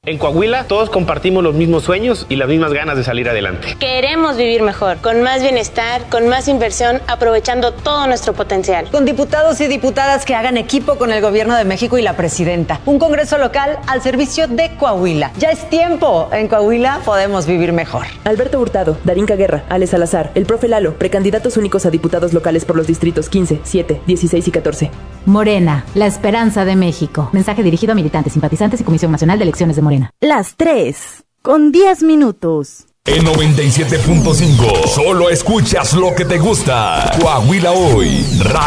En Coahuila todos compartimos los mismos sueños y las mismas ganas de salir adelante. Queremos vivir mejor, con más bienestar, con más inversión, aprovechando todo nuestro potencial. Con diputados y diputadas que hagan equipo con el gobierno de México y la presidenta. Un congreso local al servicio de Coahuila. Ya es tiempo. En Coahuila podemos vivir mejor. Alberto Hurtado, Darinka Guerra, Ale Salazar, el profe Lalo, precandidatos únicos a diputados locales por los distritos 15, 7, 16 y 14. Morena, la esperanza de México. Mensaje dirigido a militantes, simpatizantes y Comisión Nacional de Elecciones de Morena. Las 3:10. En 97.5, solo escuchas lo que te gusta. Coahuila Hoy.